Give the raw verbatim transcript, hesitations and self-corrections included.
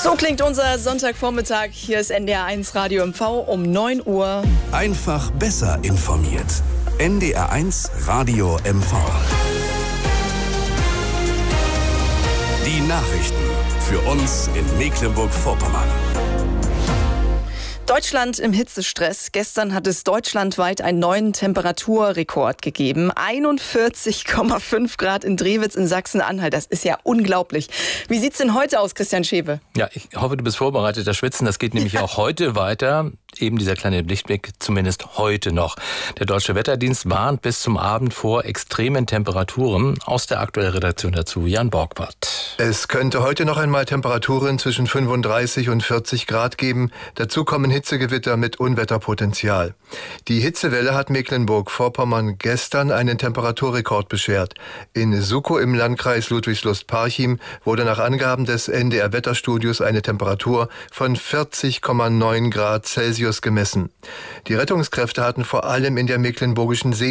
So klingt unser Sonntagvormittag. Hier ist N D R eins Radio M V um neun Uhr. Einfach besser informiert. N D R eins Radio M V. Die Nachrichten für uns in Mecklenburg-Vorpommern. Deutschland im Hitzestress. Gestern hat es deutschlandweit einen neuen Temperaturrekord gegeben. einundvierzig Komma fünf Grad in Drewitz in Sachsen-Anhalt. Das ist ja unglaublich. Wie sieht's denn heute aus, Christian Schewe? Ja, ich hoffe, du bist vorbereitet. Das Schwitzen, das geht nämlich auch heute weiter. Eben dieser kleine Lichtblick, zumindest heute noch. Der Deutsche Wetterdienst warnt bis zum Abend vor extremen Temperaturen. Aus der aktuellen Redaktion dazu Jan Borgward. Es könnte heute noch einmal Temperaturen zwischen fünfunddreißig und vierzig Grad geben. Dazu kommen Hitzegewitter mit Unwetterpotenzial. Die Hitzewelle hat Mecklenburg-Vorpommern gestern einen Temperaturrekord beschert. In Suckow im Landkreis Ludwigslust-Parchim wurde nach Angaben des N D R-Wetterstudios eine Temperatur von vierzig Komma neun Grad Celsius gemessen. Die Rettungskräfte hatten vor allem in der mecklenburgischen See